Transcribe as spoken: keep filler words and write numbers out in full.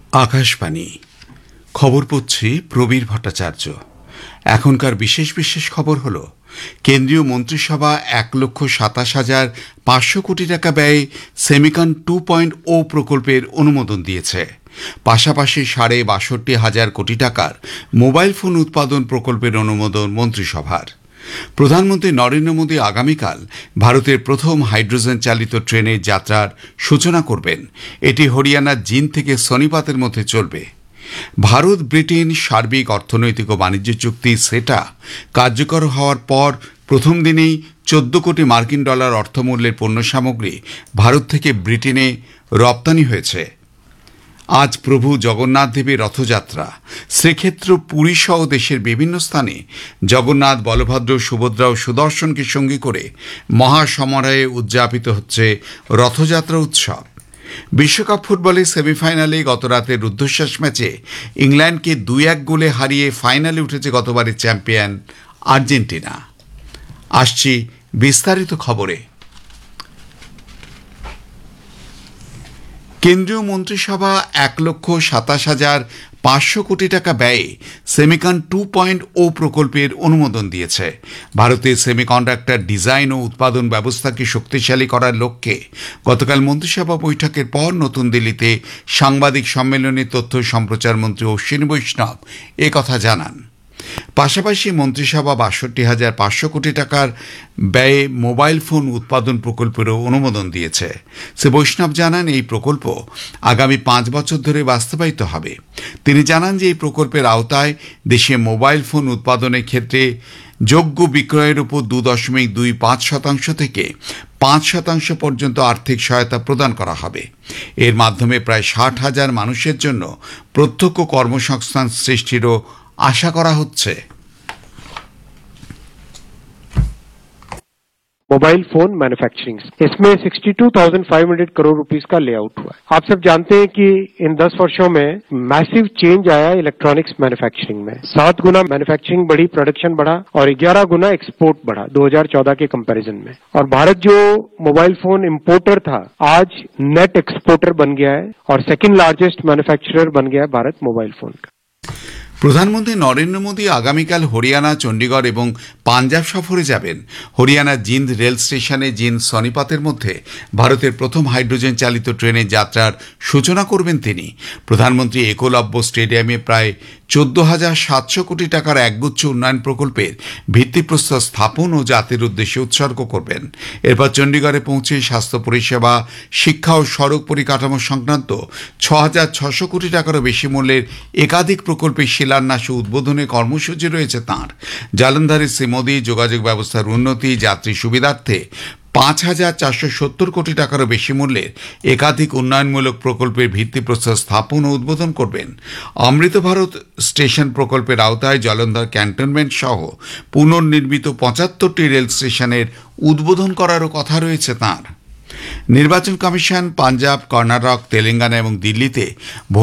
আকাশবাণী খবর পড়ছি প্রবীর ভট্টাচার্য। এখনকার বিশেষ বিশেষ খবর হল, কেন্দ্রীয় মন্ত্রিসভা এক লক্ষ সাতাশ হাজার পাঁচশো কোটি টাকা ব্যয়ে সেমিকন টু পয়েন্ট ও প্রকল্পের অনুমোদন দিয়েছে। পাশাপাশি সাড়ে বাষট্টি হাজার কোটি টাকার মোবাইল ফোন উৎপাদন প্রকল্পের অনুমোদন মন্ত্রিসভার। প্রধানমন্ত্রী নরেন্দ্র মোদী আগামীকাল ভারতের প্রথম হাইড্রোজেন চালিত ট্রেনের যাত্রার সূচনা করবেন। এটি হরিয়ানার জিন্দ থেকে সোনিপতের মধ্যে চলবে। ভারত ব্রিটেন সার্বিক অর্থনৈতিক ও বাণিজ্য চুক্তি সেটা কার্যকর হওয়ার পর প্রথম দিনেই চোদ্দ কোটি মার্কিন ডলার অর্থমূল্যের পণ্য সামগ্রী ভারত থেকে ব্রিটেনে রপ্তানি হয়েছে। আজ প্রভু জগন্নাথ দেবের রথযাত্রা। শ্রীক্ষেত্র পুরী সহ দেশের বিভিন্ন স্থানে জগন্নাথ, বলভদ্র, সুভদ্রা ও সুদর্শনকে সঙ্গী করে মহাসমারোহে উদযাপিত হচ্ছে রথযাত্রা উৎসব। বিশ্বকাপ ফুটবলের সেমিফাইনালে গতরাতের রুদ্ধশ্বাস ম্যাচে ইংল্যান্ডকে দুই এক গোলে হারিয়ে ফাইনালে উঠেছে গতবারের চ্যাম্পিয়ন আর্জেন্টিনা। আসছি বিস্তারিত খবরে। কেন্দ্রীয় মন্ত্রিসভা এক লক্ষ সাতাশ হাজার পাঁচশো কোটি টাকা ব্যয়ে সেমিকন টু পয়েন্ট ও প্রকল্পের অনুমোদন দিয়েছে। ভারতের সেমিকন্ডাক্টর ডিজাইন ও উৎপাদন ব্যবস্থাকে শক্তিশালী করার লক্ষ্যে গতকাল মন্ত্রিসভা বৈঠকের পর নতুন দিল্লিতে সাংবাদিক সম্মেলনে তথ্য সম্প্রচার মন্ত্রী অশ্বিনী বৈষ্ণব একথা জানান। পাশাপাশি মন্ত্রিসভা বাষট্টি হাজার পাঁচশো কোটি টাকার ব্যয়ে মোবাইল ফোন উৎপাদন প্রকল্পেরও অনুমোদন দিয়েছে। শ্রী বৈষ্ণব জানান, এই প্রকল্প আগামী পাঁচ বছর ধরে বাস্তবায়িত হবে। তিনি জানান যে এই প্রকল্পের আওতায় দেশে মোবাইল ফোন উৎপাদনের ক্ষেত্রে যোগ্য বিক্রয়ের উপর দু দশমিক দুই পাঁচ শতাংশ থেকে পাঁচ শতাংশ পর্যন্ত আর্থিক সহায়তা প্রদান করা হবে। এর মাধ্যমে প্রায় ষাট হাজার মানুষের জন্য প্রত্যক্ষ কর্মসংস্থান সৃষ্টিরও আশা করা হচ্ছে। मोबाइल फोन मैन्युफैक्चरिंग, इसमें बासठ हज़ार पाँच सौ करोड़ रुपीस का लेआउट हुआ है। आप सब जानते हैं कि इन दस वर्षों में मैसिव चेंज आया इलेक्ट्रॉनिक्स मैन्युफैक्चरिंग में। सात गुना मैन्युफैक्चरिंग बढ़ी, प्रोडक्शन बढ़ा और ग्यारह गुना एक्सपोर्ट बढ़ा दो हज़ार चौदह के कंपैरिजन में। और भारत जो मोबाइल फोन इंपोर्टर था, आज नेट एक्सपोर्टर बन गया है और सेकेंड लार्जेस्ट मैन्युफैक्चरर बन गया है भारत मोबाइल फोन का। প্রধানমন্ত্রী নরেন্দ্র মোদী আগামীকাল হরিয়ানা, চণ্ডীগড় এবং পাঞ্জাব সফরে যাবেন। হরিয়ানার জিন্দ রেল স্টেশনে জিন্দ সোনিপতের মধ্যে ভারতের প্রথম হাইড্রোজেন চালিত ট্রেনের যাত্রার সূচনা করবেন তিনি। প্রধানমন্ত্রী একলব্য স্টেডিয়ামে প্রায় চোদ্দ হাজার সাতশো কোটি টাকার একগুচ্ছ উন্নয়ন প্রকল্পের ভিত্তিপ্রস্তর স্থাপন ও জাতির উদ্দেশ্যে উৎসর্গ করবেন। এরপর চণ্ডীগড়ে পৌঁছে স্বাস্থ্য পরিষেবা, শিক্ষা ও সড়ক পরিকাঠামো সংক্রান্ত ছ হাজার ছশো কোটি টাকারও বেশি মূল্যের একাধিক প্রকল্পের শিলান্যাস ও উদ্বোধনের কর্মসূচি রয়েছে তাঁর। জলন্ধরে শ্রী মোদী যোগাযোগ ব্যবস্থার উন্নতি, যাত্রী সুবিধার্থে পাঁচ হাজার চারশো সত্তর কোটি টাকারও বেশি মূল্যের একাধিক উন্নয়নমূলক প্রকল্পের ভিত্তিপ্রস্তর স্থাপন ও উদ্বোধন করবেন। অমৃত ভারত স্টেশন প্রকল্পের আওতায় জলন্ধর ক্যান্টনমেন্ট সহ পুনর্নির্মিত পঁচাত্তরটি রেল স্টেশনের উদ্বোধন করারও কথা রয়েছে তাঁর। নির্বাচন কমিশন পাঞ্জাব, কর্ণাটক, তেলেঙ্গানা এবং দিল্লিতে